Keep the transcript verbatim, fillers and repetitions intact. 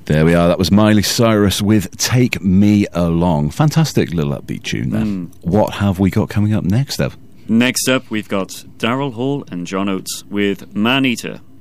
There we are. That was Miley Cyrus with Take Me Along. Fantastic little upbeat tune there. Mm. What have we got coming up next, Ev? Next up, we've got Daryl Hall and John Oates with Man Eater.